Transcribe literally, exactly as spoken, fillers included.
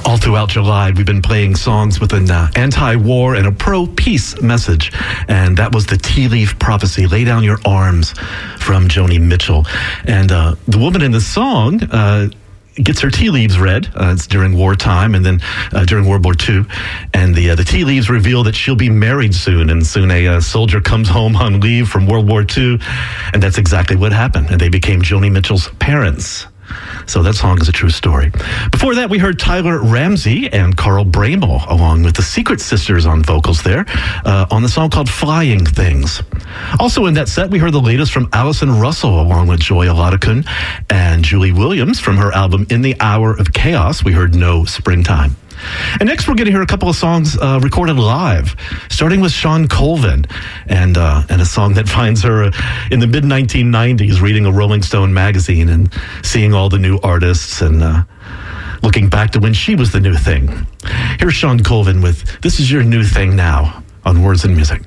All throughout July, we've been playing songs with an uh, anti-war and a pro-peace message. And that was the Tea Leaf Prophecy, Lay Down Your Arms, from Joni Mitchell. And uh, the woman in the song uh, gets her tea leaves read. Uh, it's during wartime and then uh, during World War Two. And the uh, the tea leaves reveal that she'll be married soon. And soon a uh, soldier comes home on leave from World War Two. And that's exactly what happened. And they became Joni Mitchell's parents. So that song is a true story. Before that, we heard Tyler Ramsey and Carl Bramel, along with the Secret Sisters on vocals there, uh, on the song called Flying Things. Also in that set, we heard the latest from Alison Russell, along with Joy Olatukun and Julie Williams from her album In the Hour of Chaos. We heard No Springtime. And next, we're going to hear a couple of songs uh, recorded live, starting with Shawn Colvin, and uh, and a song that finds her in the mid nineteen nineties reading a Rolling Stone magazine and seeing all the new artists and uh, looking back to when she was the new thing. Here's Shawn Colvin with This Is Your New Thing Now on Words and Music.